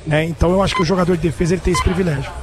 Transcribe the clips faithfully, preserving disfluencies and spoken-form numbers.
né? Então eu acho que o jogador de defesa ele tem esse privilégio.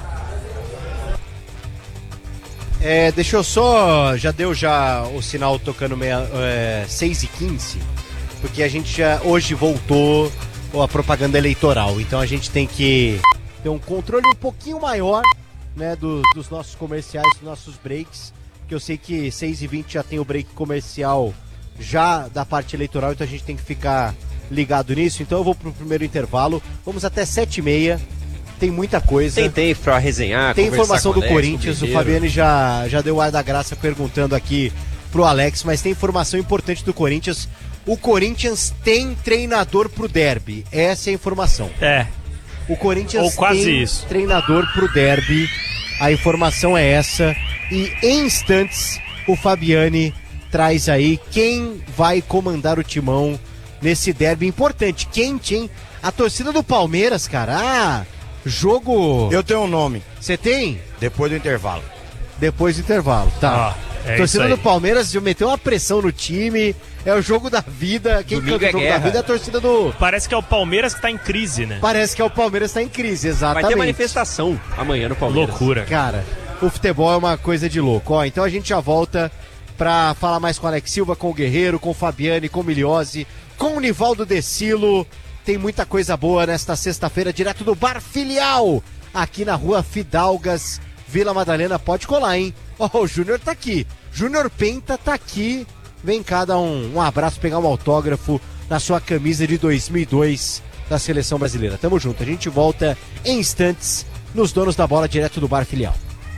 É, deixa eu só, já deu já o sinal tocando meia, é, seis e quinze, porque a gente já hoje voltou a propaganda eleitoral, então a gente tem que ter um controle um pouquinho maior, né, do, dos nossos comerciais, dos nossos breaks, que eu sei que seis e vinte já tem o break comercial já da parte eleitoral, então a gente tem que ficar ligado nisso. Então eu vou pro primeiro intervalo, vamos até sete e meia. Tem muita coisa. Tem tempo pra resenhar, tem informação do Alex, Corinthians, o Fabiano já, já deu o ar da graça perguntando aqui pro Alex, mas tem informação importante do Corinthians. O Corinthians tem treinador pro derby, essa é a informação. É. O Corinthians Ou quase tem isso. treinador pro derby, a informação é essa. E em instantes o Fabiani traz aí quem vai comandar o timão nesse derby importante, quente, hein? A torcida do Palmeiras, cara, ah... Jogo... Eu tenho um nome. Você tem? Depois do intervalo. Depois do intervalo, tá. Ah, é torcida isso aí. do Palmeiras meteu uma pressão no time. É o jogo da vida. Quem Domingo canta o é jogo guerra. da vida é a torcida do... Parece que é o Palmeiras que tá em crise, né? Parece que é o Palmeiras tá em crise, exatamente. Vai ter manifestação amanhã no Palmeiras. Loucura. Cara, o futebol é uma coisa de louco. Ó, então a gente já volta pra falar mais com o Alex Silva, com o Guerreiro, com o Fabiani, com o Miliose, com o Nivaldo Decilo. Tem muita coisa boa nesta sexta-feira, direto do Bar Filial, aqui na rua Fidalgas, Vila Madalena. Pode colar, hein? Ó, oh, o Júnior tá aqui. Júnior Penta tá aqui. Vem cá dar um, um abraço, pegar um autógrafo na sua camisa de dois mil e dois da Seleção Brasileira. Tamo junto. A gente volta em instantes nos Donos da Bola, direto do Bar Filial.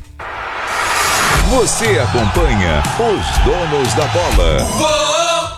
Você acompanha os Donos da Bola.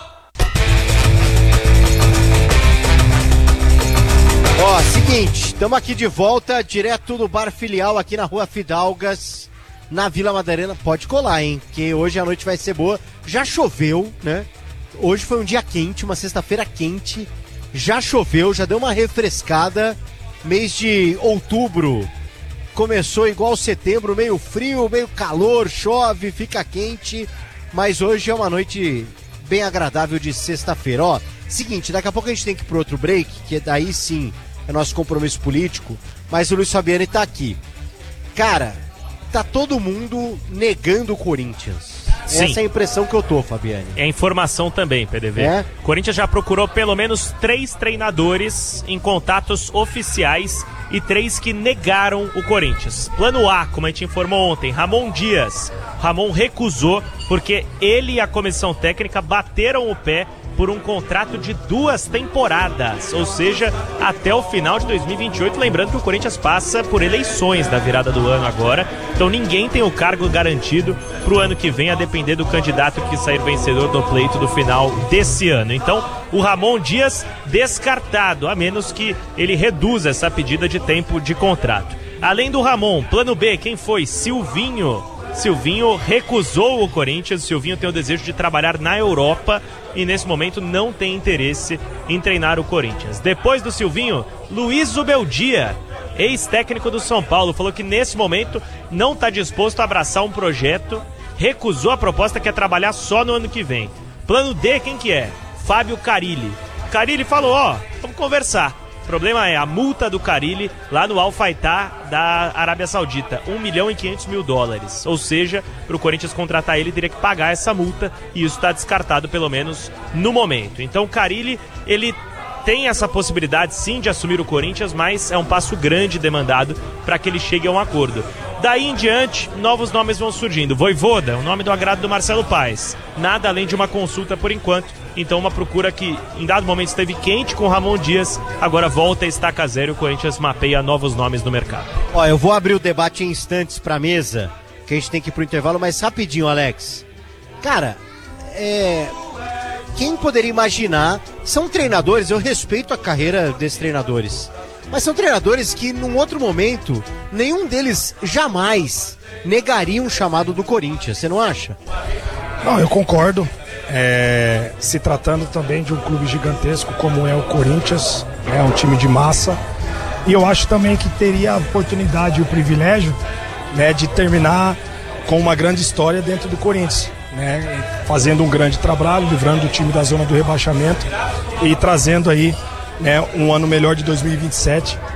Ó, seguinte, estamos aqui de volta, direto do Bar Filial, aqui na rua Fidalgas, na Vila Madalena. Pode colar, hein, que hoje a noite vai ser boa. Já choveu, né? Hoje foi um dia quente, uma sexta-feira quente. Já choveu, já deu uma refrescada. Mês de outubro começou igual setembro, meio frio, meio calor, chove, fica quente. Mas hoje é uma noite bem agradável de sexta-feira. Ó, seguinte, daqui a pouco a gente tem que ir pro outro break, que daí sim é nosso compromisso político, mas o Luiz Fabiani tá aqui. Cara, tá todo mundo negando o Corinthians. Sim. Essa é a impressão que eu tô, Fabiani. É informação também, P D V. É? Corinthians já procurou pelo menos três treinadores em contatos oficiais e três que negaram o Corinthians. Plano A, como a gente informou ontem, Ramon Dias. Ramon recusou porque ele e a comissão técnica bateram o pé por um contrato de duas temporadas, ou seja, até o final de dois mil e vinte e oito. Lembrando que o Corinthians passa por eleições da virada do ano agora, então ninguém tem o cargo garantido pro ano que vem, a depender do candidato que sair vencedor do pleito do final desse ano. Então, o Ramon Dias descartado, a menos que ele reduza essa pedida de tempo de contrato. Além do Ramon, plano B, quem foi? Silvinho. Silvinho recusou o Corinthians. Silvinho tem o desejo de trabalhar na Europa e nesse momento não tem interesse em treinar o Corinthians. Depois do Silvinho, Luiz Zubeldia, ex-técnico do São Paulo, falou que nesse momento não está disposto a abraçar um projeto, recusou a proposta, que é trabalhar só no ano que vem. Plano D, quem que é? Fábio Carille. Carille falou, ó, vamos conversar. O problema é a multa do Carille lá no Al Fatah da Arábia Saudita, um milhão e quinhentos mil dólares. Ou seja, para o Corinthians contratar ele, teria que pagar essa multa, e isso está descartado pelo menos no momento. Então o Carille, ele tem essa possibilidade sim de assumir o Corinthians, mas é um passo grande demandado para que ele chegue a um acordo. Daí em diante, novos nomes vão surgindo. Vojvoda, o nome do agrado do Marcelo Paes. Nada além de uma consulta por enquanto. Então uma procura que em dado momento esteve quente com o Ramon Dias, agora volta a estaca zero e o Corinthians mapeia novos nomes no mercado. Ó, eu vou abrir o debate em instantes pra mesa, que a gente tem que ir pro intervalo, mas rapidinho, Alex. Cara, é... quem poderia imaginar? São treinadores, eu respeito a carreira desses treinadores, mas são treinadores que num outro momento, nenhum deles jamais negaria um chamado do Corinthians, você não acha? Não, eu concordo. É, se tratando também de um clube gigantesco como é o Corinthians, é um time de massa, e eu acho também que teria a oportunidade e o privilégio, né, de terminar com uma grande história dentro do Corinthians, né, fazendo um grande trabalho, livrando o time da zona do rebaixamento e trazendo aí, né, um ano melhor de dois mil e vinte e sete